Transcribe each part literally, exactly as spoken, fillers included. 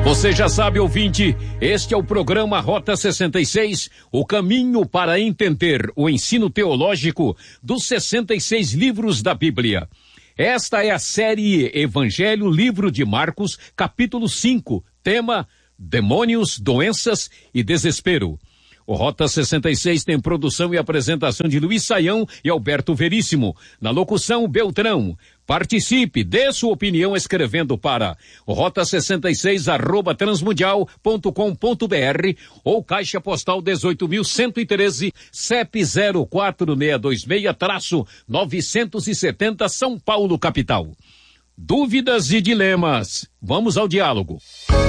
Você já sabe, ouvinte, este é o programa Rota sessenta e seis, o caminho para entender o ensino teológico dos sessenta e seis livros da Bíblia. Esta é a série Evangelho, livro de Marcos, capítulo cinco, tema Demônios, Doenças e Desespero. O Rota sessenta e seis tem produção e apresentação de Luiz Saião e Alberto Veríssimo. Na locução, Beltrão. Participe, dê sua opinião escrevendo para rota sessenta e seis arroba transmundial ponto com ponto br ou Caixa Postal dezoito mil cento e treze, C E P zero quatro seis dois seis novecentos e setenta, São Paulo, capital. Dúvidas e dilemas. Vamos ao diálogo.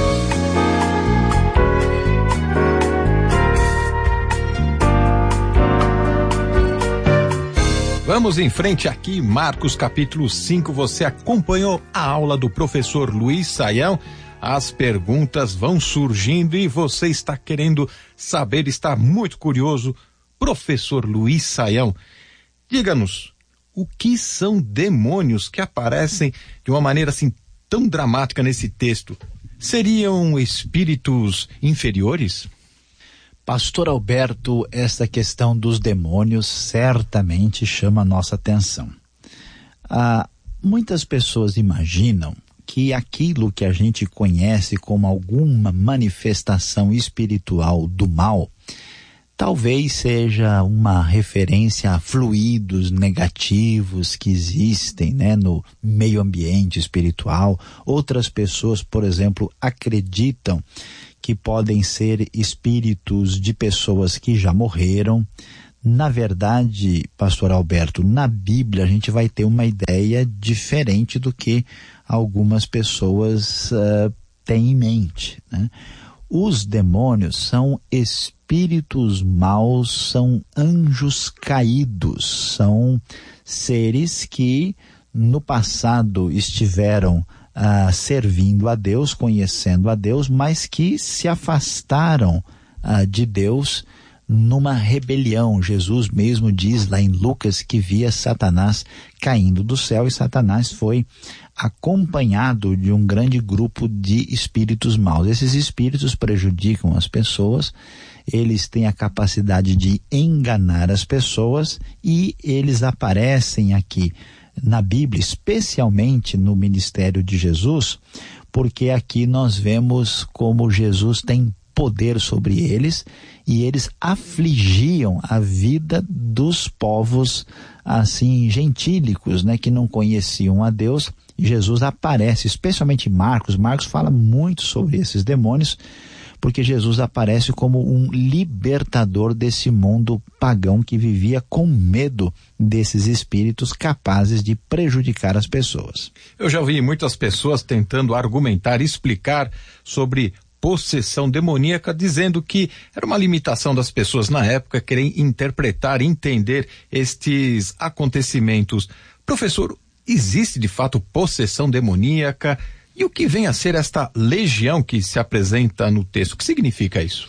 Vamos em frente aqui, Marcos capítulo cinco, você acompanhou a aula do professor Luiz Saião, as perguntas vão surgindo e você está querendo saber, está muito curioso. Professor Luiz Saião, diga-nos, o que são demônios que aparecem de uma maneira assim tão dramática nesse texto? Seriam espíritos inferiores? Pastor Alberto, essa questão dos demônios certamente chama a nossa atenção. Ah, muitas pessoas imaginam que aquilo que a gente conhece como alguma manifestação espiritual do mal, talvez seja uma referência a fluidos negativos que existem, né, no meio ambiente espiritual. Outras pessoas, por exemplo, acreditam que podem ser espíritos de pessoas que já morreram. Na verdade, pastor Alberto, na Bíblia a gente vai ter uma ideia diferente do que algumas pessoas uh, têm em mente, né? Os demônios são espíritos maus, são anjos caídos, são seres que no passado estiveram Uh, servindo a Deus, conhecendo a Deus, mas que se afastaram uh, de Deus numa rebelião. Jesus mesmo diz lá em Lucas que via Satanás caindo do céu, e Satanás foi acompanhado de um grande grupo de espíritos maus. Esses espíritos prejudicam as pessoas, eles têm a capacidade de enganar as pessoas e eles aparecem aqui na Bíblia, especialmente no ministério de Jesus, porque aqui nós vemos como Jesus tem poder sobre eles e eles afligiam a vida dos povos assim gentílicos, né, que não conheciam a Deus. E Jesus aparece, especialmente em Marcos. Marcos fala muito sobre esses demônios, porque Jesus aparece como um libertador desse mundo pagão que vivia com medo desses espíritos capazes de prejudicar as pessoas. Eu já ouvi muitas pessoas tentando argumentar, explicar sobre possessão demoníaca, dizendo que era uma limitação das pessoas na época querer interpretar, entender estes acontecimentos. Professor, existe de fato possessão demoníaca? E o que vem a ser esta legião que se apresenta no texto? O que significa isso?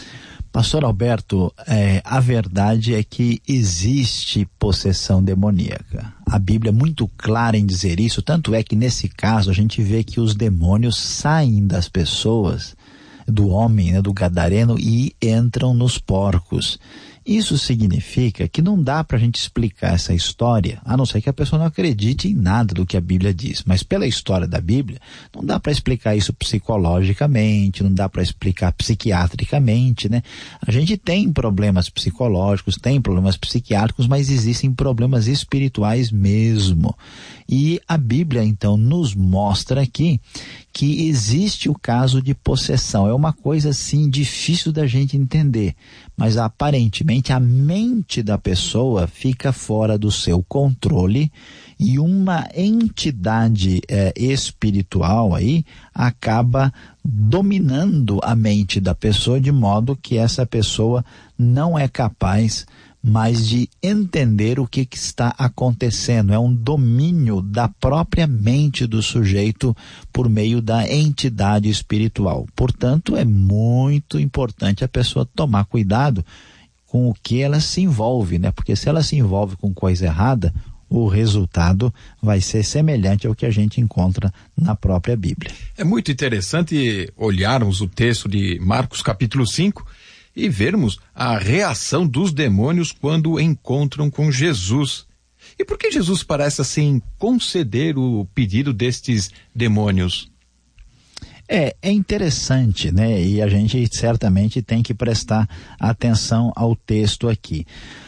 Pastor Alberto, é, a verdade é que existe possessão demoníaca. A Bíblia é muito clara em dizer isso, tanto é que nesse caso a gente vê que os demônios saem das pessoas, do homem, né, do gadareno, e entram nos porcos. Isso significa que não dá para a gente explicar essa história, a não ser que a pessoa não acredite em nada do que a Bíblia diz. Mas pela história da Bíblia, não dá para explicar isso psicologicamente, não dá para explicar psiquiatricamente, né? A gente tem problemas psicológicos, tem problemas psiquiátricos, mas existem problemas espirituais mesmo. E a Bíblia, então, nos mostra aqui que existe o caso de possessão. É uma coisa, assim, difícil da gente entender, mas aparentemente a mente da pessoa fica fora do seu controle e uma entidade é, espiritual aí acaba dominando a mente da pessoa, de modo que essa pessoa não é capaz mais de entender o que, que está acontecendo. É um domínio da própria mente do sujeito por meio da entidade espiritual. Portanto, é muito importante a pessoa tomar cuidado com o que ela se envolve, né? Porque se ela se envolve com coisa errada, o resultado vai ser semelhante ao que a gente encontra na própria Bíblia. É muito interessante olharmos o texto de Marcos capítulo cinco e vermos a reação dos demônios quando encontram com Jesus. E por que Jesus parece assim conceder o pedido destes demônios? É, é interessante, né? E a gente certamente tem que prestar atenção ao texto aqui.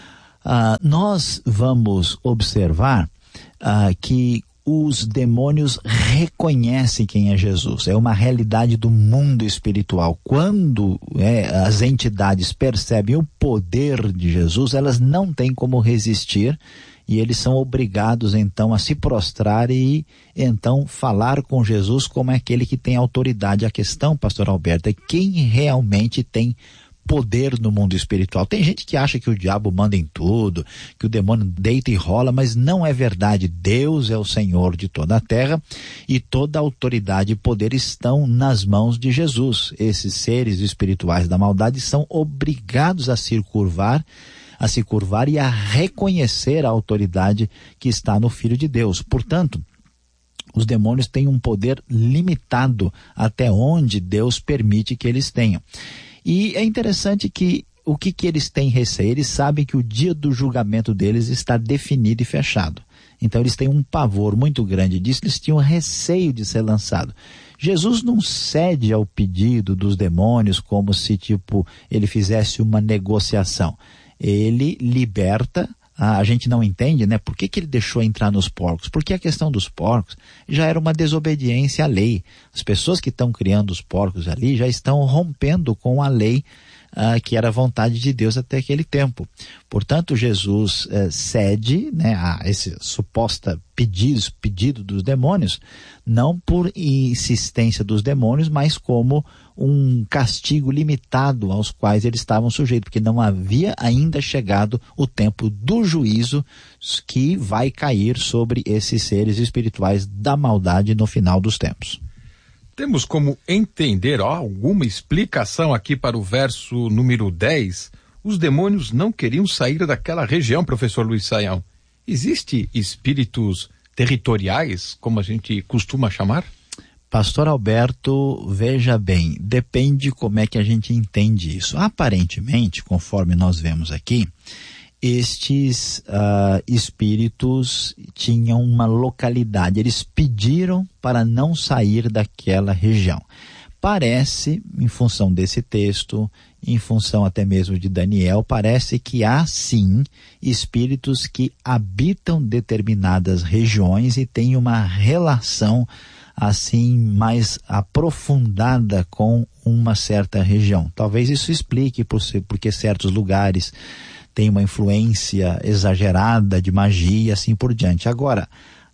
Ah, nós vamos observar ah, que os demônios reconhecem quem é Jesus. É uma realidade do mundo espiritual. Quando é, as entidades percebem o poder de Jesus, elas não têm como resistir e eles são obrigados então a se prostrar e então falar com Jesus como aquele que tem autoridade. A questão, pastor Alberto, é quem realmente tem poder no mundo espiritual. Tem gente que acha que o diabo manda em tudo, que o demônio deita e rola, mas não é verdade. Deus é o Senhor de toda a terra e toda a autoridade e poder estão nas mãos de Jesus. Esses seres espirituais da maldade são obrigados a se curvar, a se curvar e a reconhecer a autoridade que está no Filho de Deus. Portanto, os demônios têm um poder limitado até onde Deus permite que eles tenham. E é interessante que o que, que eles têm receio? Eles sabem que o dia do julgamento deles está definido e fechado. Então eles têm um pavor muito grande disso, eles tinham receio de ser lançado. Jesus não cede ao pedido dos demônios como se tipo ele fizesse uma negociação. Ele liberta. A gente não entende, né? Por que que ele deixou entrar nos porcos? Porque a questão dos porcos já era uma desobediência à lei. As pessoas que estão criando os porcos ali já estão rompendo com a lei uh, que era a vontade de Deus até aquele tempo. Portanto, Jesus uh, cede, né, a esse suposto pedido, pedido dos demônios, não por insistência dos demônios, mas como um castigo limitado aos quais eles estavam sujeitos, porque não havia ainda chegado o tempo do juízo que vai cair sobre esses seres espirituais da maldade no final dos tempos. Temos como entender ó, alguma explicação aqui para o verso número dez? Os demônios não queriam sair daquela região, professor Luiz Saião. Existem espíritos territoriais, como a gente costuma chamar? Pastor Alberto, veja bem, depende como é que a gente entende isso. Aparentemente, conforme nós vemos aqui, estes uh, espíritos tinham uma localidade, eles pediram para não sair daquela região. Parece, em função desse texto, em função até mesmo de Daniel, parece que há sim espíritos que habitam determinadas regiões e têm uma relação assim mais aprofundada com uma certa região. Talvez isso explique por ser, porque certos lugares têm uma influência exagerada de magia e assim por diante. Agora,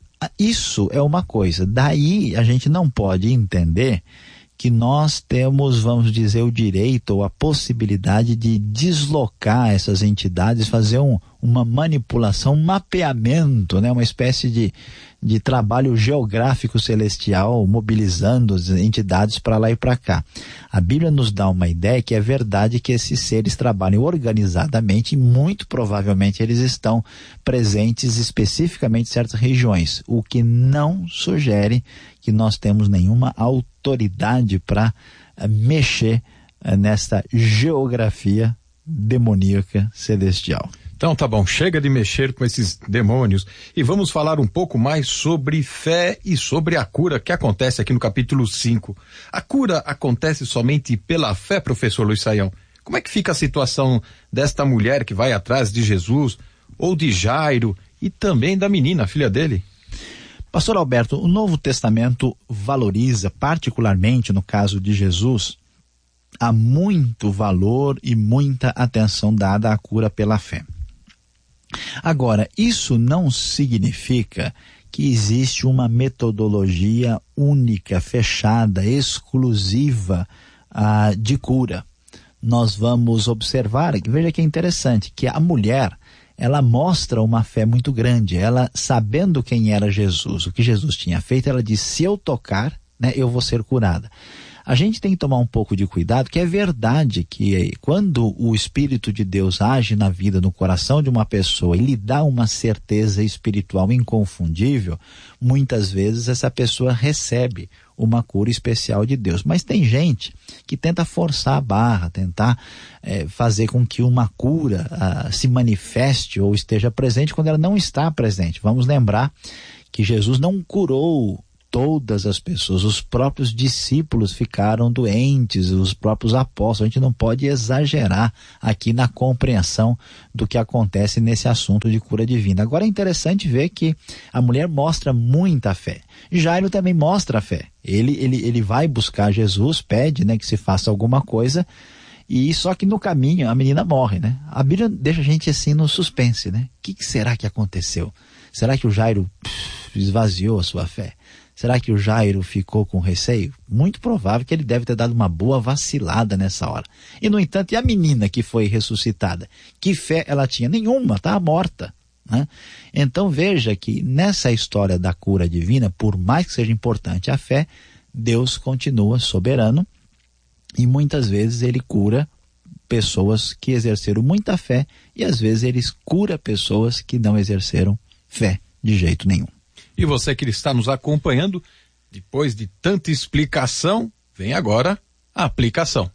isso é uma coisa. Daí a gente não pode entender que nós temos, vamos dizer, o direito ou a possibilidade de deslocar essas entidades, fazer um, uma manipulação, um mapeamento, né? Uma espécie de, de trabalho geográfico celestial, mobilizando as entidades para lá e para cá. A Bíblia nos dá uma ideia que é verdade que esses seres trabalham organizadamente e muito provavelmente eles estão presentes especificamente em certas regiões, o que não sugere que nós temos nenhuma autoridade para uh, mexer uh, nesta geografia demoníaca celestial. Então tá bom, chega de mexer com esses demônios e vamos falar um pouco mais sobre fé e sobre a cura que acontece aqui no capítulo cinco. A cura acontece somente pela fé, professor Luiz Saião. Como é que fica a situação desta mulher que vai atrás de Jesus, ou de Jairo e também da menina, a filha dele? Pastor Alberto, o Novo Testamento valoriza, particularmente no caso de Jesus, há muito valor e muita atenção dada à cura pela fé. Agora, isso não significa que existe uma metodologia única, fechada, exclusiva ah, de cura. Nós vamos observar, veja que é interessante, que a mulher, ela mostra uma fé muito grande. Ela, sabendo quem era Jesus, o que Jesus tinha feito, ela disse, se eu tocar, né, eu vou ser curada. A gente tem que tomar um pouco de cuidado, que é verdade que quando o Espírito de Deus age na vida, no coração de uma pessoa e lhe dá uma certeza espiritual inconfundível, muitas vezes essa pessoa recebe uma cura especial de Deus. Mas tem gente que tenta forçar a barra, tentar é, fazer com que uma cura ah, se manifeste ou esteja presente quando ela não está presente. Vamos lembrar que Jesus não curou todas as pessoas, os próprios discípulos ficaram doentes, os próprios apóstolos. A gente não pode exagerar aqui na compreensão do que acontece nesse assunto de cura divina. Agora é interessante ver que a mulher mostra muita fé. Jairo também mostra fé. Ele, ele, ele vai buscar Jesus, pede, né, que se faça alguma coisa, e só que no caminho a menina morre, né? A Bíblia deixa a gente assim no suspense, né? O que, que será que aconteceu? Será que o Jairo pff, esvaziou a sua fé? Será que o Jairo ficou com receio? Muito provável que ele deve ter dado uma boa vacilada nessa hora. E, no entanto, e a menina que foi ressuscitada? Que fé ela tinha? Nenhuma, estava morta, né? Então veja que nessa história da cura divina, por mais que seja importante a fé, Deus continua soberano e muitas vezes ele cura pessoas que exerceram muita fé e às vezes ele cura pessoas que não exerceram fé de jeito nenhum. E você que está nos acompanhando, depois de tanta explicação, vem agora a aplicação.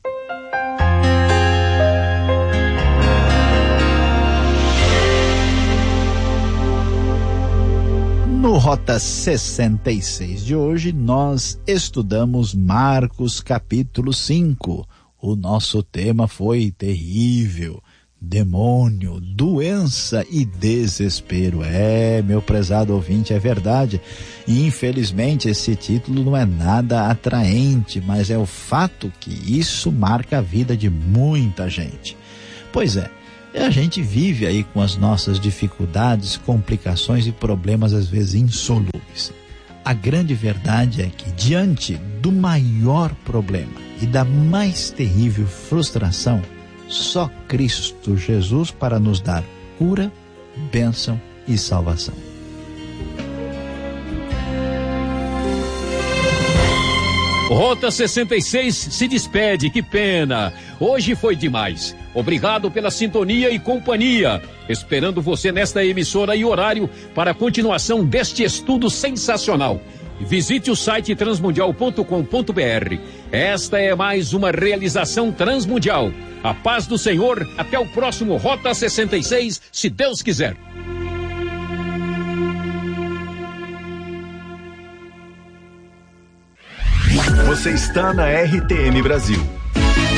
No Rota sessenta e seis de hoje, nós estudamos Marcos capítulo cinco. O nosso tema foi terrível. Demônio, doença e desespero. É, meu prezado ouvinte, é verdade. E infelizmente esse título não é nada atraente, mas é o fato que isso marca a vida de muita gente. Pois é, a gente vive aí com as nossas dificuldades, complicações e problemas às vezes insolúveis. A grande verdade é que diante do maior problema e da mais terrível frustração, só Cristo Jesus para nos dar cura, bênção e salvação. Rota sessenta e seis se despede, que pena. Hoje foi demais. Obrigado pela sintonia e companhia. Esperando você nesta emissora e horário para a continuação deste estudo sensacional. Visite o site transmundial ponto com ponto b r. Esta é mais uma realização transmundial. A paz do Senhor, até o próximo Rota sessenta e seis, se Deus quiser. Você está na R T M Brasil.